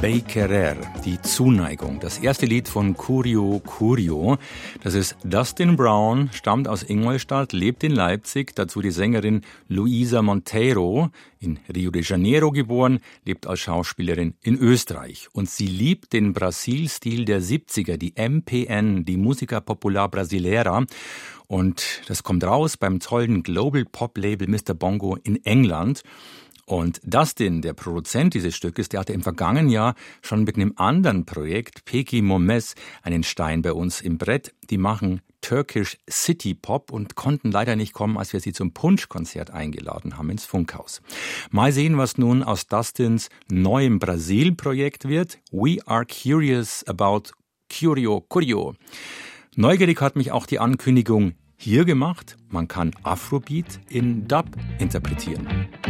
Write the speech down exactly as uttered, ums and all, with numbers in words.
Bem Querer, die Zuneigung. Das erste Lied von Curio Curio. Das ist Dustin Brown, stammt aus Ingolstadt, lebt in Leipzig. Dazu die Sängerin Luisa Monteiro, in Rio de Janeiro geboren, lebt als Schauspielerin in Österreich. Und sie liebt den Brasil-Stil der siebziger, die M P N, die Música Popular Brasileira. Und das kommt raus beim tollen Global Pop Label Mister Bongo in England. Und Dustin, der Produzent dieses Stückes, der hatte im vergangenen Jahr schon mit einem anderen Projekt, Peki Momes, einen Stein bei uns im Brett. Die machen Turkish City Pop und konnten leider nicht kommen, als wir sie zum Punschkonzert eingeladen haben ins Funkhaus. Mal sehen, was nun aus Dustins neuem Brasil-Projekt wird. We are curious about Curio Curio. Neugierig hat mich auch die Ankündigung hier gemacht. Man kann Afrobeat in Dub interpretieren.